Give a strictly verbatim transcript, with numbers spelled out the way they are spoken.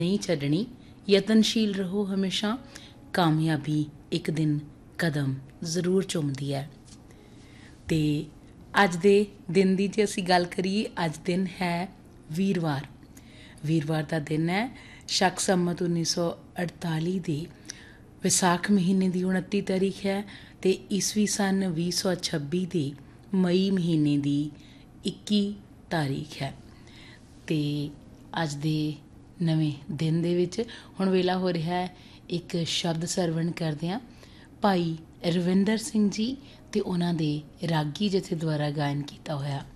नहीं छड्डनी, यतनशील रहो हमेशा, कामयाबी एक दिन कदम ਜ਼ਰੂਰ ਚੁੰਮਦੀ ਹੈ। ਅਤੇ ਅੱਜ ਦੇ ਦਿਨ ਦੀ ਜੇ ਅਸੀਂ ਗੱਲ ਕਰੀਏ, ਅੱਜ ਦਿਨ ਹੈ ਵੀਰਵਾਰ। ਵੀਰਵਾਰ ਦਾ ਦਿਨ ਹੈ। ਸ਼ਕ ਸੰਮਤ ਉੱਨੀ ਸੌ ਅੜਤਾਲੀ ਦੇ ਵਿਸਾਖ ਮਹੀਨੇ ਦੀ ਉਨੱਤੀ ਤਾਰੀਖ ਹੈ ਅਤੇ ਈਸਵੀ ਸਨ ਵੀਹ ਸੌ ਛੱਬੀ ਦੇ ਮਈ ਮਹੀਨੇ ਦੀ ਇੱਕੀ ਤਾਰੀਖ ਹੈ। ਅਤੇ ਅੱਜ ਦੇ ਨਵੇਂ ਦਿਨ ਦੇ ਵਿੱਚ ਹੁਣ ਵੇਲਾ ਹੋ ਰਿਹਾ ਹੈ ਇੱਕ ਸ਼ਬਦ ਸਰਵਣ ਕਰਦੇ ਹਾਂ ਭਾਈ ਰਵਿੰਦਰ ਸਿੰਘ ਜੀ ਅਤੇ ਉਹਨਾਂ ਦੇ ਰਾਗੀ ਜਥੇ ਦੁਆਰਾ ਗਾਇਨ ਕੀਤਾ ਹੋਇਆ